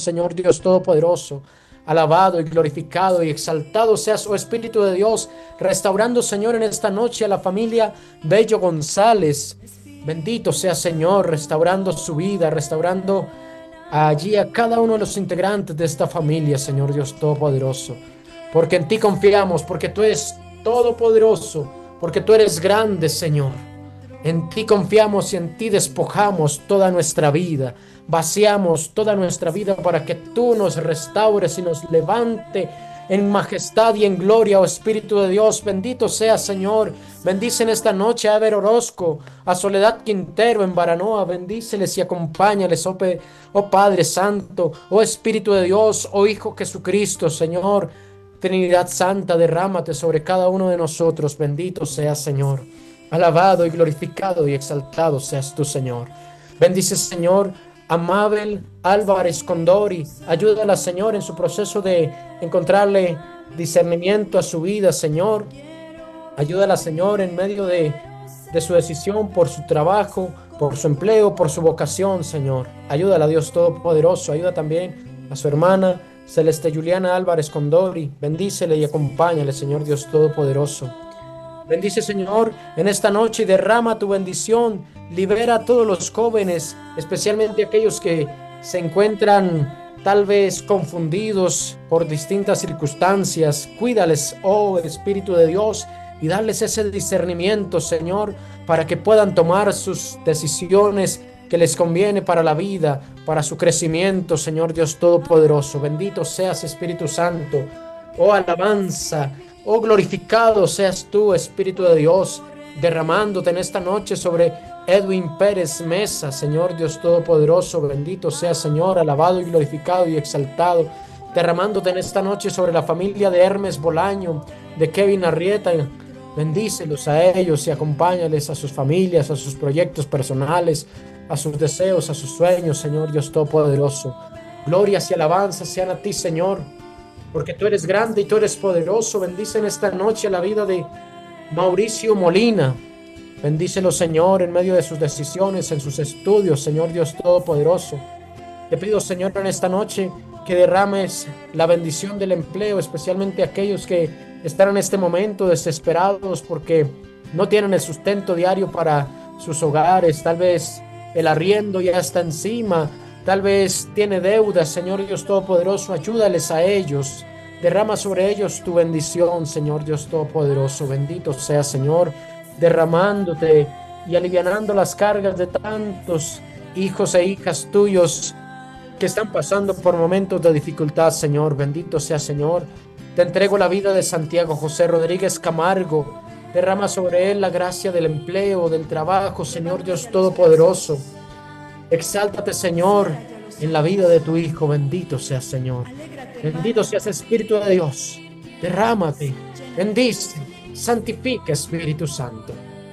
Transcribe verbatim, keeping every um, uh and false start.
Señor Dios Todopoderoso. Alabado y glorificado y exaltado seas, oh Espíritu de Dios, restaurando, Señor, en esta noche a la familia Bello González. Bendito sea, Señor, restaurando su vida, restaurando allí a cada uno de los integrantes de esta familia, Señor Dios Todopoderoso. Porque en ti confiamos, porque tú eres todopoderoso, porque tú eres grande, Señor. En ti confiamos y en ti despojamos toda nuestra vida. Vaciamos toda nuestra vida para que tú nos restaures y nos levante en majestad y en gloria, oh Espíritu de Dios. Bendito sea, Señor. Bendice en esta noche a Ever Orozco, a Soledad Quintero en Baranoa. Bendíceles y acompáñales, oh, Pe- oh Padre Santo, oh Espíritu de Dios, oh Hijo Jesucristo, Señor. Trinidad Santa, derrámate sobre cada uno de nosotros. Bendito sea, Señor. Alabado y glorificado y exaltado seas tú, Señor. Bendice, Señor, a Mabel Álvarez Condori. Ayúdala, Señor, en su proceso de encontrarle discernimiento a su vida, Señor. Ayúdala, Señor, en medio de, de su decisión por su trabajo, por su empleo, por su vocación, Señor. Ayúdala, Dios Todopoderoso. Ayuda también a su hermana Celeste Juliana Álvarez Condori. Bendícele y acompáñale, Señor Dios Todopoderoso. Bendice, Señor, en esta noche y derrama tu bendición. Libera a todos los jóvenes, especialmente aquellos que se encuentran tal vez confundidos por distintas circunstancias. Cuídales, oh Espíritu de Dios, y darles ese discernimiento, Señor, para que puedan tomar sus decisiones que les conviene para la vida, para su crecimiento, Señor Dios Todopoderoso. Bendito seas, Espíritu Santo. Oh, alabanza. Oh, glorificado seas tú, Espíritu de Dios, derramándote en esta noche sobre Edwin Pérez Mesa, Señor Dios Todopoderoso. Bendito seas, Señor, alabado y glorificado y exaltado, derramándote en esta noche sobre la familia de Hermes Bolaño, de Kevin Arrieta. Bendícelos a ellos y acompáñales a sus familias, a sus proyectos personales, a sus deseos, a sus sueños, Señor Dios Todopoderoso. Glorias y alabanzas sean a ti, Señor, porque tú eres grande y tú eres poderoso. Bendice en esta noche la vida de Mauricio Molina. Bendícelo, Señor, en medio de sus decisiones, en sus estudios, Señor Dios Todopoderoso. Te pido, Señor, en esta noche que derrames la bendición del empleo, especialmente aquellos que están en este momento desesperados porque no tienen el sustento diario para sus hogares. Tal vez el arriendo ya está encima. Tal vez tiene deudas, Señor Dios Todopoderoso. Ayúdales a ellos. Derrama sobre ellos tu bendición, Señor Dios Todopoderoso. Bendito sea, Señor, derramándote y alivianando las cargas de tantos hijos e hijas tuyos que están pasando por momentos de dificultad, Señor. Bendito sea, Señor. Te entrego la vida de Santiago José Rodríguez Camargo. Derrama sobre él la gracia del empleo, del trabajo, Señor Dios Todopoderoso. Exáltate, Señor, en la vida de tu Hijo. Bendito seas, Señor. Bendito seas, Espíritu de Dios. Derrámate, bendice, santifica, Espíritu Santo.